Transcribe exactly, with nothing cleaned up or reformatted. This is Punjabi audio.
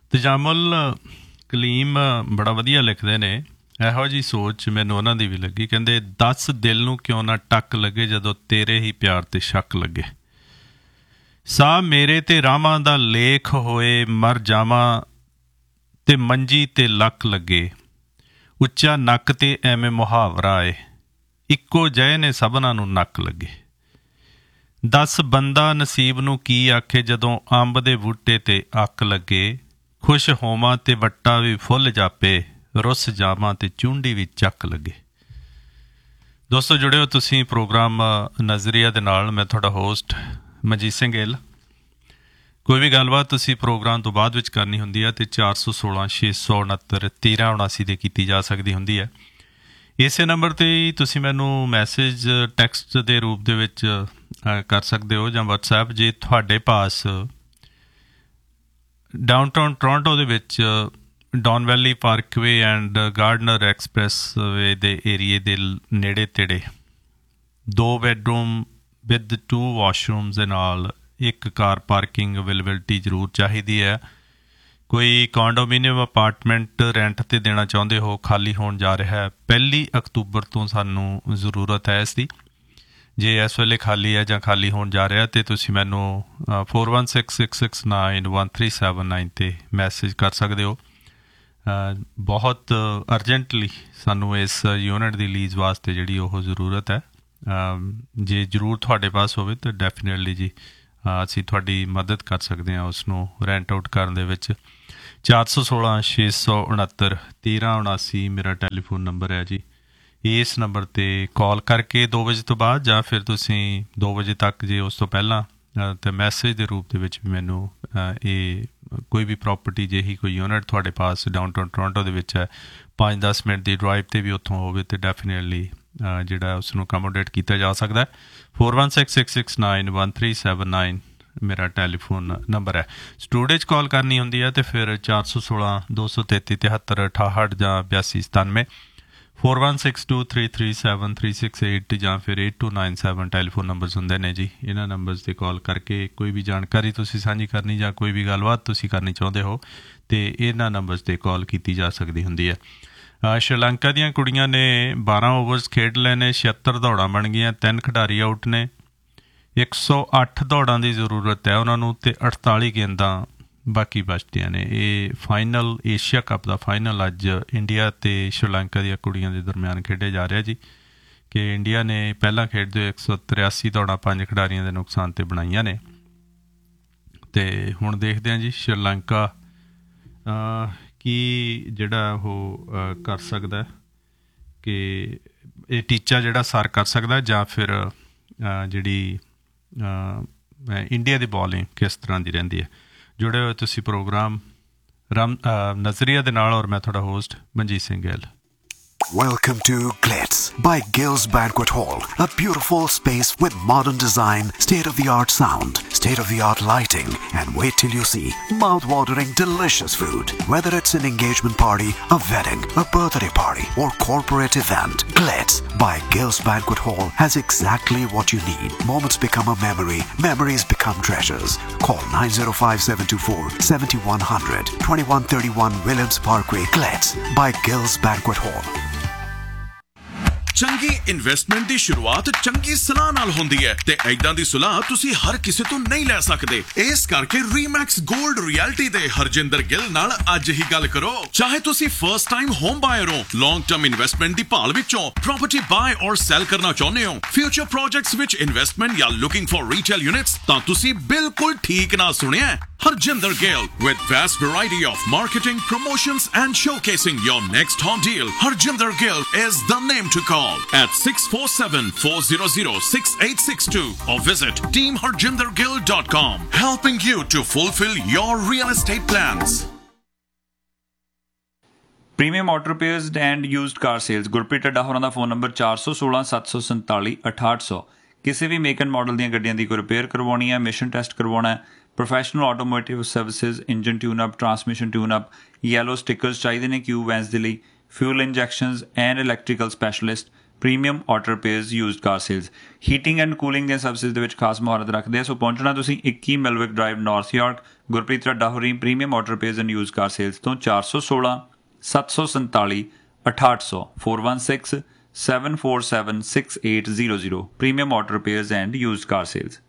ਤਜਾਮੁਲ ਕਲੀਮ ਬੜਾ ਵਧੀਆ ਲਿਖਦੇ ਨੇ। ਇਹੋ ਜਿਹੀ ਸੋਚ ਮੈਨੂੰ ਉਹਨਾਂ ਦੀ ਵੀ ਲੱਗੀ। ਕਹਿੰਦੇ ਦਸ ਦਿਲ ਨੂੰ ਕਿਉਂ ਨਾ ਟੱਕ ਲੱਗੇ ਜਦੋਂ ਤੇਰੇ ਹੀ ਪਿਆਰ 'ਤੇ ਸ਼ੱਕ ਲੱਗੇ। ਸਾਹ ਮੇਰੇ ਤੇ ਰਾਹਾਂ ਦਾ ਲੇਖ ਹੋਏ ਮਰ ਜਾਵਾਂ ਤੇ ਮੰਜੀ 'ਤੇ ਲੱਕ ਲੱਗੇ। ਉੱਚਾ ਨੱਕ 'ਤੇ ਐਵੇਂ ਮੁਹਾਵਰਾ ਏ ਇੱਕੋ ਜਿਹੇ ਨੇ ਸਭਨਾਂ ਨੂੰ ਨੱਕ ਲੱਗੇ। ਦਸ ਬੰਦਾ ਨਸੀਬ ਨੂੰ ਕੀ ਆਖੇ ਜਦੋਂ ਅੰਬ ਦੇ ਬੂਟੇ 'ਤੇ ਅੱਕ ਲੱਗੇ। ਖੁਸ਼ ਹੋਵਾਂ ਤੇ ਵੱਟਾ ਵੀ ਫੁੱਲ ਜਾਪੇ ਰੁੱਸ ਜਾਵਾਂ ਤੇ ਚੁੰਡੀ ਵੀ ਚੱਕ ਲੱਗੇ। ਦੋਸਤੋ ਜੁੜਿਓ ਤੁਸੀਂ ਪ੍ਰੋਗਰਾਮ ਨਜ਼ਰੀਆ ਦੇ ਨਾਲ। ਮੈਂ ਤੁਹਾਡਾ ਹੋਸਟ ਮਨਜੀਤ ਸਿੰਘ ਗਿੱਲ। ਕੋਈ ਵੀ ਗੱਲਬਾਤ ਤੁਸੀਂ ਪ੍ਰੋਗਰਾਮ ਤੋਂ ਬਾਅਦ ਵਿੱਚ ਕਰਨੀ ਹੁੰਦੀ ਹੈ ਅਤੇ ਚਾਰ ਸੌ ਸੋਲਾਂ ਛੇ ਸੌ ਉਣਹੱਤਰ ਤੇਰ੍ਹਾਂ ਉਣਾਸੀ 'ਤੇ ਕੀਤੀ ਜਾ ਸਕਦੀ ਹੁੰਦੀ ਹੈ। ਇਸੇ ਨੰਬਰ 'ਤੇ ਹੀ ਤੁਸੀਂ ਮੈਨੂੰ ਮੈਸੇਜ ਟੈਕਸਟ ਦੇ ਰੂਪ ਦੇ ਵਿੱਚ ਕਰ ਸਕਦੇ ਹੋ ਜਾਂ ਵਟਸਐਪ। ਜੇ ਤੁਹਾਡੇ ਪਾਸ ਡਾਊਨਟਾਊਨ ਟੋਰਾਂਟੋ ਦੇ ਵਿੱਚ Don valley Parkway and gardener express ਵੇ ਦੇ ਏਰੀਏ ਦੇ ਨੇੜੇ ਤੇੜੇ ਦੋ ਬੈਡਰੂਮ ਵਿਦ ਟੂ ਵਾਸ਼ਰੂਮਸ ਦੇ ਨਾਲ ਇੱਕ ਕਾਰ ਪਾਰਕਿੰਗ ਅਵੇਲੇਬਿਲਿਟੀ ਜ਼ਰੂਰ ਚਾਹੀਦੀ ਹੈ। ਕੋਈ ਕੌਂਡੋਮੀਨੀਅਮ ਅਪਾਰਟਮੈਂਟ ਰੈਂਟ 'ਤੇ ਦੇਣਾ ਚਾਹੁੰਦੇ ਹੋ, ਖਾਲੀ ਹੋਣ ਜਾ ਰਿਹਾ ਹੈ। ਪਹਿਲੀ ਅਕਤੂਬਰ ਤੋਂ ਸਾਨੂੰ ਜ਼ਰੂਰਤ ਹੈ ਇਸ ਦੀ। ਜੇ ਇਸ ਵੇਲੇ ਖਾਲੀ ਹੈ ਜਾਂ ਖਾਲੀ ਹੋਣ ਜਾ ਰਿਹਾ ਅਤੇ ਤੁਸੀਂ ਮੈਨੂੰ four one six six six nine one three seven nine 'ਤੇ ਮੈਸੇਜ ਕਰ ਸਕਦੇ ਹੋ। ਬਹੁਤ ਅਰਜੈਂਟਲੀ ਸਾਨੂੰ ਇਸ ਯੂਨਿਟ ਦੀ ਲੀਜ਼ ਵਾਸਤੇ ਜਿਹੜੀ ਉਹ ਜ਼ਰੂਰਤ ਹੈ। ਜੇ ਜ਼ਰੂਰ ਤੁਹਾਡੇ ਪਾਸ ਹੋਵੇ ਤਾਂ ਡੈਫੀਨੇਟਲੀ ਜੀ ਅਸੀਂ ਤੁਹਾਡੀ ਮਦਦ ਕਰ ਸਕਦੇ ਹਾਂ ਉਸ ਨੂੰ ਰੈਂਟ ਆਊਟ ਕਰਨ ਦੇ ਵਿੱਚ। ਚਾਰ ਸੌ ਸੋਲਾਂ ਛੇ ਸੌ ਉਣਹੱਤਰ ਤੇਰ੍ਹਾਂ ਉਣਾਸੀ ਮੇਰਾ ਟੈਲੀਫੋਨ ਨੰਬਰ ਹੈ ਜੀ। ਇਸ ਨੰਬਰ 'ਤੇ ਕਾਲ ਕਰਕੇ ਦੋ ਵਜੇ ਤੋਂ ਬਾਅਦ ਜਾਂ ਫਿਰ ਤੁਸੀਂ ਦੋ ਵਜੇ ਤੱਕ ਜੇ ਉਸ ਤੋਂ ਪਹਿਲਾਂ ਤਾਂ ਮੈਸੇਜ ਦੇ ਰੂਪ ਦੇ ਵਿੱਚ ਵੀ ਮੈਨੂੰ ਇਹ ਕੋਈ ਵੀ ਪ੍ਰੋਪਰਟੀ ਜਿਹੀ ਕੋਈ ਯੂਨਿਟ ਤੁਹਾਡੇ ਪਾਸ ਡਾਊਨਟਾਊਨ ਟੋਰਾਂਟੋ ਦੇ ਵਿੱਚ ਹੈ ਪੰਜ ਦਸ ਮਿੰਟ ਦੀ ਡਰਾਈਵ 'ਤੇ ਵੀ ਉੱਥੋਂ ਹੋਵੇ ਤਾਂ ਡੈਫੀਨੇਟਲੀ ਜਿਹੜਾ ਉਸ ਨੂੰ ਅਕੋਮੋਡੇਟ ਕੀਤਾ ਜਾ ਸਕਦਾ। Four one six six six nine one three seven nine ਮੇਰਾ ਟੈਲੀਫੋਨ ਨੰਬਰ ਹੈ। ਸਟੂਡੀਓ 'ਚ ਕਾਲ ਕਰਨੀ ਹੁੰਦੀ ਹੈ ਅਤੇ ਫਿਰ ਚਾਰ ਸੌ ਸੋਲਾਂ ਦੋ ਸੌ ਤੇਤੀ ਤਿਹੱਤਰ ਅਠਾਹਠ ਜਾਂ ਬਿਆਸੀ ਸਤਾਨਵੇਂ four one six two three three seven three six eight ਜਾਂ ਫਿਰ eight two nine seven telephone numbers ਹੁੰਦੇ ਨੇ ਜੀ। ਇਹਨਾਂ ਨੰਬਰਸ 'ਤੇ ਕਾਲ ਕਰਕੇ ਕੋਈ ਵੀ ਜਾਣਕਾਰੀ ਤੁਸੀਂ ਸਾਂਝੀ ਕਰਨੀ ਜਾਂ ਕੋਈ ਵੀ ਗੱਲਬਾਤ ਤੁਸੀਂ ਕਰਨੀ ਚਾਹੁੰਦੇ ਹੋ ਅਤੇ ਇਹਨਾਂ ਨੰਬਰਸ 'ਤੇ ਕਾਲ ਕੀਤੀ ਜਾ ਸਕਦੀ ਹੁੰਦੀ ਹੈ। ਸ਼੍ਰੀਲੰਕਾ ਦੀਆਂ ਕੁੜੀਆਂ ਨੇ ਬਾਰਾਂ ਓਵਰਸ ਖੇਡ ਲਏ ਨੇ, ਛਿਹੱਤਰ ਦੌੜਾਂ ਬਣ ਗਈਆਂ, ਤਿੰਨ ਖਿਡਾਰੀ ਆਊਟ ਨੇ। ਇੱਕ ਸੌ ਅੱਠ ਦੌੜਾਂ ਦੀ ਜ਼ਰੂਰਤ ਹੈ ਉਹਨਾਂ ਨੂੰ ਅਤੇ ਅਠਤਾਲੀ ਗੇਂਦਾਂ ਬਾਕੀ ਬਚਦੀਆਂ ਨੇ। ਇਹ ਫਾਈਨਲ ਏਸ਼ੀਆ ਕੱਪ ਦਾ ਫਾਈਨਲ ਅੱਜ ਇੰਡੀਆ ਅਤੇ ਸ਼੍ਰੀਲੰਕਾ ਦੀਆਂ ਕੁੜੀਆਂ ਦੇ ਦਰਮਿਆਨ ਖੇਡਿਆ ਜਾ ਰਿਹਾ ਜੀ। ਕਿ ਇੰਡੀਆ ਨੇ ਪਹਿਲਾਂ ਖੇਡਦੇ ਇੱਕ ਸੌ ਤਰਿਆਸੀ ਦੌੜਾਂ ਪੰਜ ਖਿਡਾਰੀਆਂ ਦੇ ਨੁਕਸਾਨ 'ਤੇ ਬਣਾਈਆਂ ਨੇ ਅਤੇ ਹੁਣ ਦੇਖਦੇ ਹਾਂ ਜੀ ਸ਼੍ਰੀਲੰਕਾ ਕੀ ਜਿਹੜਾ ਉਹ ਕਰ ਸਕਦਾ ਕਿ ਇਹ ਟੀਚਾ ਜਿਹੜਾ ਸਰ ਕਰ ਸਕਦਾ ਜਾਂ ਫਿਰ ਜਿਹੜੀ ਇੰਡੀਆ ਦੀ ਬੋਲਿੰਗ ਕਿਸ ਤਰ੍ਹਾਂ ਦੀ ਰਹਿੰਦੀ ਹੈ। ਜੁੜੇ ਹੋਏ ਤੁਸੀਂ ਪ੍ਰੋਗਰਾਮ ਰਮ ਨਜ਼ਰੀਆ ਦੇ ਨਾਲ ਔਰ ਮੈਂ ਤੁਹਾਡਾ host Manjeet Singh Gill. Welcome to Glitz by Gill's Banquet Hall, a beautiful space with modern design, state-of-the-art sound, state-of-the-art lighting, and wait till you see mouth-watering delicious food. Whether it's an engagement party, a wedding, a birthday party, or corporate event, Glitz by Gill's Banquet Hall has exactly what you need. Moments become a memory, memories become treasures. Call nine zero five seven two four seven one zero zero, twenty-one thirty-one Williams Parkway, Glitz by Gill's Banquet Hall. ਚੰਗੀ ਇਨਵੈਸਟਮੈਂਟ ਦੀ ਸ਼ੁਰੂਆਤ ਚੰਗੀ ਸਲਾਹ ਨਾਲ ਹੁੰਦੀ ਹੈ ਤੇ ਏਦਾਂ ਦੀ ਸਲਾਹ ਤੁਸੀਂ ਹਰ ਕਿਸੇ ਤੋਂ ਨਹੀਂ ਲੈ ਸਕਦੇ। ਇਸ ਕਰਕੇ ਰੀਮੈਕਸ 골ਡ ਰਿਐਲਿਟੀ ਦੇ ਹਰਜਿੰਦਰ ਗਿੱਲ ਨਾਲ ਅੱਜ ਹੀ ਗੱਲ ਕਰੋ। ਚਾਹੇ ਤੁਸੀਂ ਫਰਸਟ ਟਾਈਮ ਹੋਮ ਬਾਇਰ ਹੋ, ਲੌਂਗ ਟਰਮ ਇਨਵੈਸਟਮੈਂਟ ਦੀ ਭਾਲ ਵਿੱਚੋਂ ਪ੍ਰਾਪਰਟੀ ਬਾਏ ਔਰ ਸੈਲ ਕਰਨਾ ਚਾਹੁੰਦੇ ਹੋ, ਫਿਊਚਰ ਪ੍ਰੋਜੈਕਟਸ ਵਿੱਚ ਇਨਵੈਸਟਮੈਂਟ ਜਾਂ ਲੁਕਿੰਗ ਫॉर ਰੀਟੇਲ ਯੂਨਿਟਸ, ਤਾਂ ਤੁਸੀਂ ਬਿਲਕੁਲ ਠੀਕ ਨਾ ਸੁਣਿਆ। Harjinder Gill with vast variety of marketing, promotions and showcasing your next home deal. Harjinder Gill is the name to call at six four seven four zero zero six eight six two or visit team harjinder gill dot com, helping you to fulfill your real estate plans. Premium auto repairs and used car sales Gurpreet ਟੱਡਾ ਹੋਰਾਂ ਦਾ ਫੋਨ ਨੰਬਰ ਚਾਰ ਸੌ ਸੋਲਾਂ ਸੱਤ ਸੌ ਸੰਤਾਲੀ ਅਠਾਹਠ ਸੌ। ਕਿਸੇ ਵੀ ਮੇਕ ਐਂਡ ਮਾਡਲ ਦੀਆਂ ਗੱਡੀਆਂ ਦੀ ਕੋਈ ਰਿਪੇਅਰ ਕਰਵਾਉਣੀ ਹੈ, ਮਿਸ਼ਨ ਟੈਸਟ ਕਰਵਾਉਣਾ ਹੈ, professional automotive services, engine tune up, transmission tune up, yellow ਸਟਿੱਕਰਸ ਚਾਹੀਦੇ ਨੇ ਕਿਊ ਵੈਨਸ ਦੇ ਲਈ, fuel injections and electrical specialist, premium auto repairs used car sales. Heating and cooling ਦੀਆਂ ਸਰਵਿਸਿਜ਼ ਦੇ ਵਿੱਚ ਖਾਸ ਮੁਹਾਰਤ ਰੱਖਦੇ ਆ। ਸੋ ਪਹੁੰਚਣਾ ਤੁਸੀਂ ਇੱਕੀ ਮਿਲਵਿਕ ਡਰਾਈਵ ਨਾਰਥ ਯਾਰਕ, ਗੁਰਪ੍ਰੀਤ ਰੱਡਾ ਹੋਰੀ premium auto repairs and used car sales ਤੋਂ ਚਾਰ ਸੌ ਸੋਲਾਂ ਸੱਤ ਸੌ ਸੰਤਾਲੀ ਅਠਾਹਠ ਸੌ four one six seven four seven six eight zero zero premium auto repairs and used car sales.